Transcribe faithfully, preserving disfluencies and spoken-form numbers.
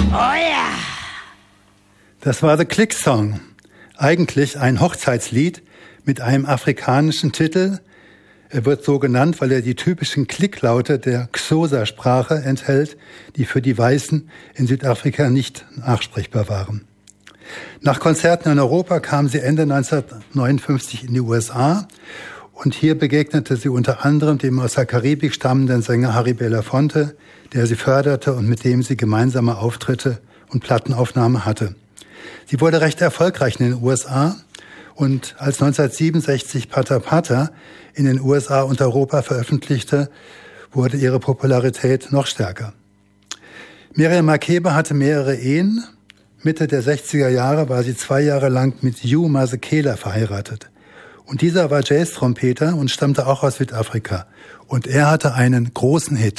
Oh ja! Das war The Click Song. Eigentlich ein Hochzeitslied mit einem afrikanischen Titel. Er wird so genannt, weil er die typischen Klicklaute der Xhosa-Sprache enthält, die für die Weißen in Südafrika nicht nachsprechbar waren. Nach Konzerten in Europa kam sie Ende neunzehnhundertneunundfünfzig in die U S A und hier begegnete sie unter anderem dem aus der Karibik stammenden Sänger Harry Belafonte, der sie förderte und mit dem sie gemeinsame Auftritte und Plattenaufnahmen hatte. Sie wurde recht erfolgreich in den U S A und als neunzehnhundertsiebenundsechzig Pata Pata in den U S A und Europa veröffentlichte, wurde ihre Popularität noch stärker. Miriam Makeba hatte mehrere Ehen. Mitte der sechziger Jahre war sie zwei Jahre lang mit Hugh Masekela verheiratet. Und dieser war Jazz-Trompeter und stammte auch aus Südafrika. Und er hatte einen großen Hit.